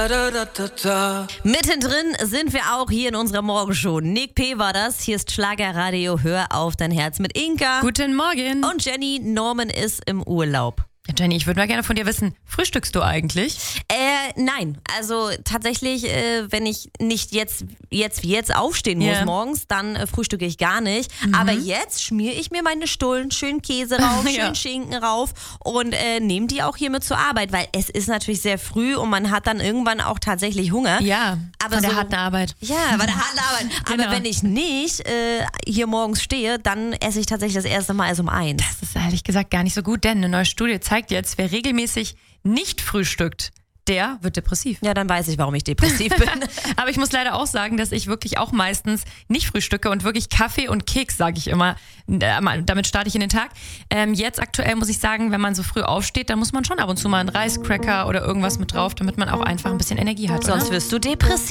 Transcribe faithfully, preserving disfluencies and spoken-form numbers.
Mittendrin sind wir auch hier in unserer Morgenshow. Nick P. war das. Hier ist Schlagerradio. Hör auf dein Herz mit Inka. Guten Morgen. Und Jenny. Norman ist im Urlaub. Jenny, ich würde mal gerne von dir wissen, frühstückst du eigentlich? Äh, nein. Also tatsächlich, äh, wenn ich nicht jetzt, jetzt wie jetzt aufstehen muss Yeah. morgens, dann äh, frühstücke ich gar nicht. Mhm. Aber jetzt schmiere ich mir meine Stullen, schön Käse rauf, Ja. schön Schinken rauf und äh, nehme die auch hier mit zur Arbeit, weil es ist natürlich sehr früh und man hat dann irgendwann auch tatsächlich Hunger. Ja, aber von der so, harten Arbeit. Ja, bei der harten Arbeit. Genau. Aber wenn ich nicht äh, hier morgens stehe, dann esse ich tatsächlich das erste Mal erst um eins. Das ist ehrlich gesagt gar nicht so gut, denn eine neue Studie zeigt jetzt, wer regelmäßig nicht frühstückt, der wird depressiv. Ja, dann weiß ich, warum ich depressiv bin. Aber ich muss leider auch sagen, dass ich wirklich auch meistens nicht frühstücke und wirklich Kaffee und Keks, sage ich immer. Damit starte ich in den Tag. Ähm, jetzt aktuell muss ich sagen, wenn man so früh aufsteht, dann muss man schon ab und zu mal einen Reiscracker oder irgendwas mit drauf, damit man auch einfach ein bisschen Energie hat. Sonst oder? wirst du depressiv.